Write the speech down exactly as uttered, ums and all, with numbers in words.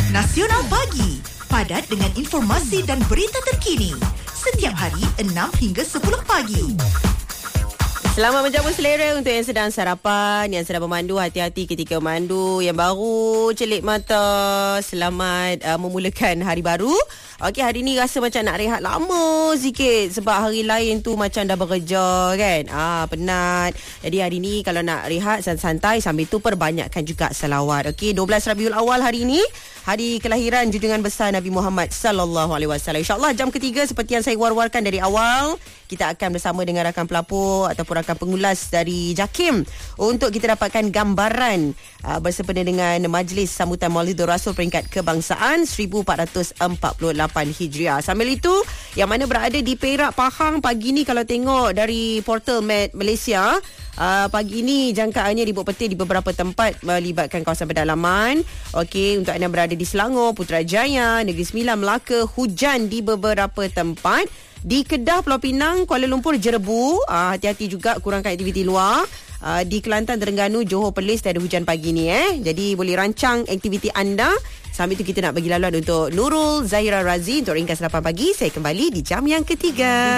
Nasional Pagi, padat dengan informasi dan berita terkini. Setiap hari enam hingga sepuluh pagi. Selamat menjamu selera untuk yang sedang sarapan, yang sedang memandu, hati-hati ketika memandu, yang baru celik mata, selamat uh, memulakan hari baru. Okey, hari ni rasa macam nak rehat lama sikit sebab hari lain tu macam dah bekerja kan. Ah, penat. Jadi hari ni kalau nak rehat santai-santai, sambil tu perbanyakkan juga salawat. Okey, dua belas Rabiul Awal hari ni, hari kelahiran junjungan besar Nabi Muhammad sallallahu alaihi wasallam. Insya-Allah jam ketiga seperti yang saya war-warkan dari awal, kita akan bersama dengan rakan pelapor ataupun rakan pengulas dari JAKIM untuk kita dapatkan gambaran uh, bersempena dengan majlis sambutan Maulidur Rasul peringkat kebangsaan seribu empat ratus empat puluh lapan Hijriah. Sambil itu, yang mana berada di Perak, Pahang pagi ni kalau tengok dari portal Med Malaysia, uh, pagi ni jangkaannya dibuat peti di beberapa tempat melibatkan kawasan pedalaman. Okey, untuk anda berada di Selangor, Putrajaya, Negeri Sembilan, Melaka, hujan di beberapa tempat. Di Kedah, Pulau Pinang, Kuala Lumpur, Jerebu, uh, hati-hati juga kurangkan aktiviti luar. Uh, di Kelantan, Terengganu, Johor, Perlis tak ada hujan pagi ni eh. Jadi boleh rancang aktiviti anda. Sambil itu kita nak bagi laluan untuk Nurul Zahira Razi untuk ringkas lapan pagi. Saya kembali di jam yang ketiga.